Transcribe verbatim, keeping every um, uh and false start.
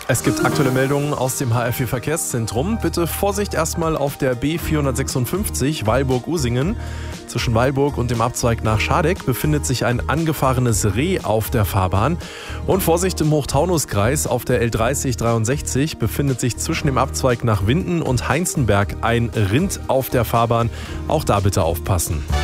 Es gibt aktuelle Meldungen aus dem H F V-Verkehrszentrum. Bitte Vorsicht erstmal auf der B vierhundertsechsundfünfzig Weilburg-Usingen. Zwischen Weilburg und dem Abzweig nach Schadeck befindet sich ein angefahrenes Reh auf der Fahrbahn. Und Vorsicht im Hochtaunuskreis auf der L dreißig dreiundsechzig befindet sich zwischen dem Abzweig nach Winden und Heinzenberg ein Rind auf der Fahrbahn. Auch da bitte aufpassen.